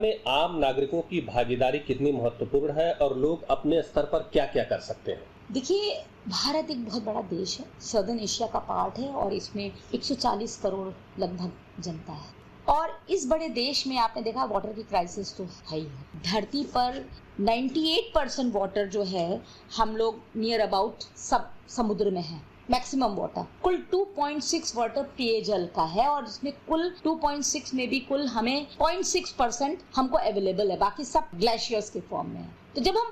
में आम नागरिकों की भागीदारी कितनी महत्वपूर्ण है और लोग अपने स्तर पर क्या-क्या कर सकते हैं? देखिए, भारत एक बहुत बड़ा देश है, सदर्न एशिया का पार्ट है और इसमें 140 करोड़ लगभग जनता है। और इस बड़े देश में आपने देखा वाटर की क्राइसिस तो है ही है। धरती पर 98% वाटर जो है हम लोग नियर अबाउट सब समुद्र में है। मैक्सिमम वाटर कुल 2.6 वाटर पेयजल का है और इसमें कुल 2.6 में भी कुल हमें 0.6% हमको अवेलेबल है, बाकी सब ग्लेशियर्स के फॉर्म में है। तो जब हम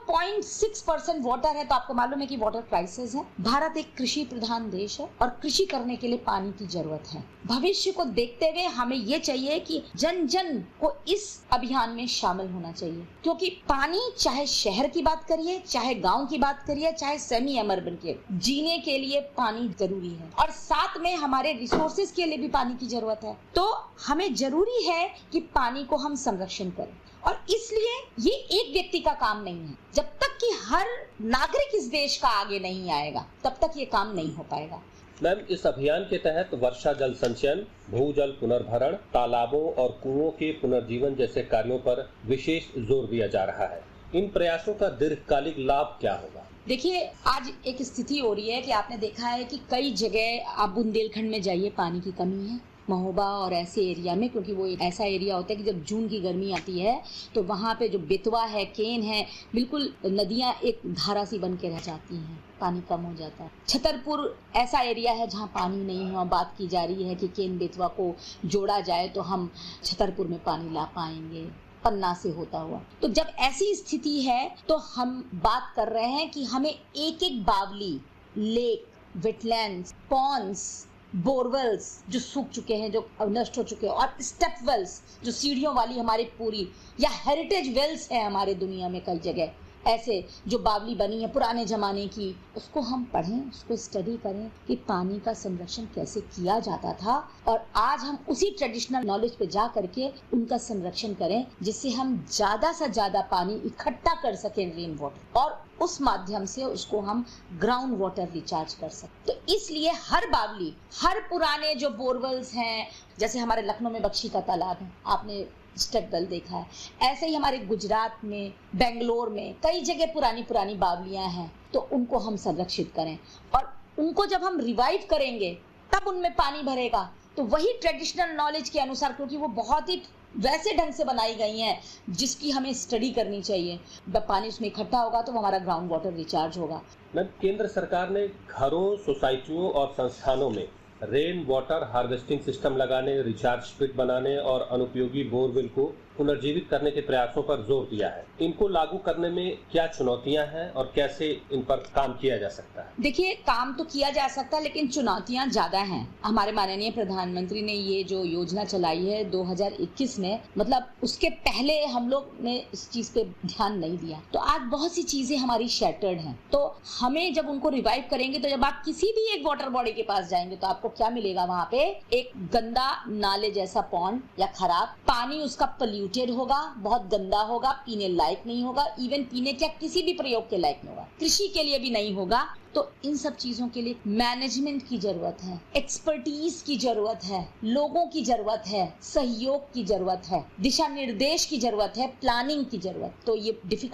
0.6% वाटर है तो आपको मालूम है कि वाटर क्राइसिस है। भारत एक कृषि प्रधान देश है और कृषि करने के लिए पानी की जरूरत है। भविष्य को देखते हुए हमें ये चाहिए कि जन जन को इस अभियान में शामिल होना चाहिए, क्योंकि पानी चाहे शहर की बात करिए, चाहे गांव की बात करिए, चाहे सेमी अर्बन के जीने के लिए पानी जरूरी है और साथ में हमारे रिसोर्सेज के लिए भी पानी की जरूरत है। तो हमें जरूरी है कि पानी को हम संरक्षण करें और इसलिए ये एक व्यक्ति का काम नहीं है। जब तक कि हर नागरिक इस देश का आगे नहीं आएगा तब तक ये काम नहीं हो पाएगा। मैम, इस अभियान के तहत वर्षा जल संचयन, भूजल पुनर्भरण, तालाबों और कुओं के पुनर्जीवन जैसे कार्यों पर विशेष जोर दिया जा रहा है। इन प्रयासों का दीर्घकालिक लाभ क्या होगा? देखिए, आज एक स्थिति हो रही है कि आपने देखा है कि कई जगह आप बुंदेलखंड में जाइए, पानी की कमी है, महोबा और ऐसे एरिया में, क्योंकि वो एक ऐसा एरिया होता है कि जब जून की गर्मी आती है तो वहाँ पे जो बेतवा है, केन है, बिल्कुल नदियाँ एक धारा सी बन के रह जाती हैं, पानी कम हो जाता है। छतरपुर ऐसा एरिया है जहाँ पानी नहीं हुआ, बात की जा रही है कि केन बेतवा को जोड़ा जाए तो हम छतरपुर में पानी ला पाएंगे पन्ना से होता हुआ। तो जब ऐसी स्थिति है तो हम बात कर रहे हैं कि हमें एक एक बावली, लेक, वेटलैंड्स, पॉन्ड्स, बोरवेल्स जो सूख चुके हैं, जो नष्ट हो चुके हैं, और स्टेप वेल्स जो सीढ़ियों वाली हमारी पूरी या हेरिटेज वेल्स है हमारे दुनिया में कई जगह ऐसे जो बावली बनी है पुराने जमाने की, उसको हम पढ़ें, उसको स्टडी करें कि पानी का संरक्षण कैसे किया जाता था और आज हम उसी ट्रेडिशनल नॉलेज पे जा करके उनका संरक्षण करें, जिससे हम ज्यादा से ज्यादा पानी इकट्ठा कर सकें रेन वाटर और उस माध्यम से उसको हम ग्राउंड वाटर रिचार्ज कर सकते। तो इसलिए हर बावली, हर पुराने जो बोरवेल्स हैं, जैसे हमारे लखनऊ में बख्शी का तालाब है, आपने स्टेप वेल देखा है, ऐसे ही हमारे गुजरात में, बेंगलोर में कई जगह पुरानी पुरानी बावलियां हैं, तो उनको हम संरक्षित करें और उनको जब हम रिवाइव करेंगे तब उनमें पानी भरेगा। तो वही ट्रेडिशनल नॉलेज के अनुसार, क्योंकि वो बहुत ही वैसे ढंग से बनाई गई हैं जिसकी हमें स्टडी करनी चाहिए, जब पानी उसमें इकट्ठा होगा तो हमारा ग्राउंड वाटर रिचार्ज होगा। केंद्र सरकार ने घरों, सोसाइटियों और संस्थानों में रेन वाटर हार्वेस्टिंग सिस्टम लगाने, रिचार्ज पिट बनाने और अनुपयोगी बोरवेल को पुनर्जीवित करने के प्रयासों पर जोर दिया है। इनको लागू करने में क्या चुनौतियां हैं और कैसे इन पर काम किया जा सकता है? देखिए, काम तो किया जा सकता है लेकिन चुनौतियां ज्यादा हैं। हमारे माननीय प्रधानमंत्री ने ये जो योजना चलाई है 2021 में, मतलब उसके पहले हम लोग ने इस चीज पे ध्यान नहीं दिया, तो आज बहुत सी चीजें हमारी शैटर्ड हैं। तो हमें जब उनको रिवाइव करेंगे तो जब आप किसी भी एक वाटर बॉडी के पास जाएंगे तो आपको क्या मिलेगा? वहाँ पे एक गंदा नाले जैसा पॉन्ड या खराब पानी, उसका पोल्यूटेड होगा, बहुत गंदा होगा, पीने लायक नहीं होगा, इवन पीने के किसी भी प्रयोग के लायक नहीं होगा, कृषि के लिए भी नहीं होगा। तो इन सब चीजों के लिए मैनेजमेंट की जरूरत है, एक्सपर्टीज की जरूरत है, लोगों की जरूरत है, सहयोग की जरूरत है, दिशा निर्देश की जरूरत है, प्लानिंग की जरूरत। तो ये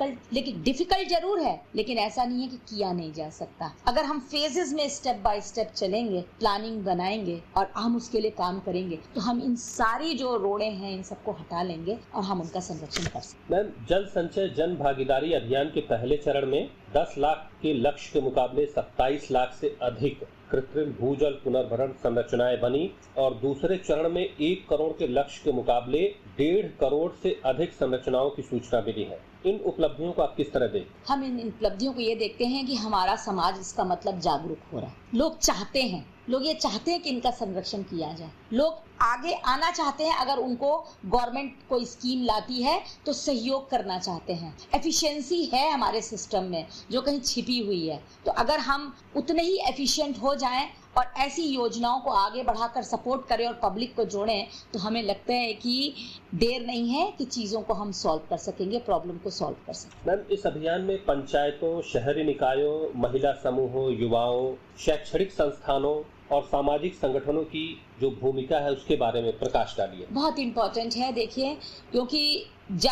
डिफिकल्ट जरूर है, लेकिन ऐसा नहीं है कि किया नहीं जा सकता। अगर हम फेजेस में स्टेप बाय स्टेप चलेंगे, प्लानिंग बनाएंगे और हम उसके लिए काम करेंगे तो हम इन सारी जो रोड़े हैं इन सबको हटा लेंगे और हम उनका संरक्षण कर सकते हैं। मैम, जल संचय जन भागीदारी अभियान के पहले चरण में 10 लाख के लक्ष्य के मुकाबले 27 लाख से अधिक कृत्रिम भूजल पुनर्भरण संरचनाएं बनी और दूसरे चरण में 1 करोड़ के लक्ष्य के मुकाबले 1.5 करोड़ से अधिक संरचनाओं की सूचना मिली है। इन उपलब्धियों को आप किस तरह देखते हैं? हम इन उपलब्धियों को ये देखते हैं कि हमारा समाज इसका मतलब जागरूक हो रहा है। लोग चाहते हैं, लोग ये चाहते हैं कि इनका संरक्षण किया जाए, लोग आगे आना चाहते हैं। अगर उनको गवर्नमेंट कोई स्कीम लाती है तो सहयोग करना चाहते हैं। एफिशिएंसी है हमारे सिस्टम में जो कहीं छिपी हुई है, तो अगर हम उतने ही एफिशिएंट हो जाएं और ऐसी योजनाओं को आगे बढ़ाकर सपोर्ट करें और पब्लिक को जोड़ें तो हमें लगता है कि देर नहीं है कि चीजों को हम सॉल्व कर सकेंगे, प्रॉब्लम को सॉल्व कर सकेंगे। मैम, इस अभियान में पंचायतों, शहरी निकायों, महिला समूहों, युवाओं, शैक्षणिक संस्थानों और सामाजिक संगठनों की जो भूमिका है उसके बारे में प्रकाश डालिए। बहुत इम्पोर्टेंट है। देखिए, क्योंकि जब